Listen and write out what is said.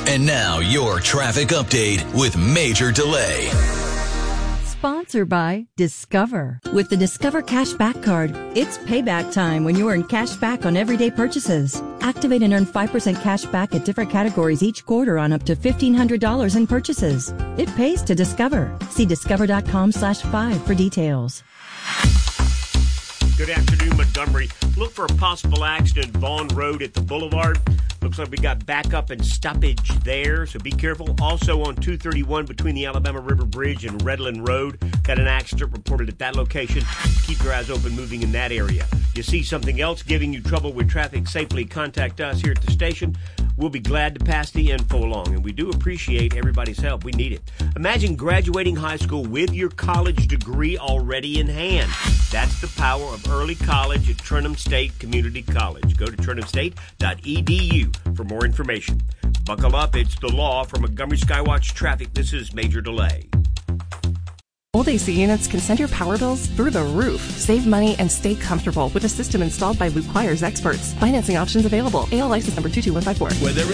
And now your traffic update with Major Delay. Sponsored by Discover. With the Discover Cashback Card, it's payback time when you earn cash back on everyday purchases. Activate and earn 5% cash back at different categories each quarter on up to $1,500 in purchases. It pays to Discover. See discover.com/5 for details. Good afternoon, Montgomery. Look for a possible accident, Vaughn Road at the Boulevard. Looks like we got backup and stoppage there, so be careful. Also on 231 between the Alabama River Bridge and Redland Road, got an accident reported at that location. Keep your eyes open moving in that area. You see something else giving you trouble with traffic safely, contact us here at the station. We'll be glad to pass the info along, and we do appreciate everybody's help. We need it. Imagine graduating high school with your college degree already in hand. That's the power of early college at Trenholm State Community College. Go to trenholmstate.edu for more information. Buckle up, it's the law. For Montgomery Skywatch Traffic, this is Major Delay. Old AC units can send your power bills through the roof. Save money and stay comfortable with a system installed by Luke Choir's experts. Financing options available. AL license number 22154.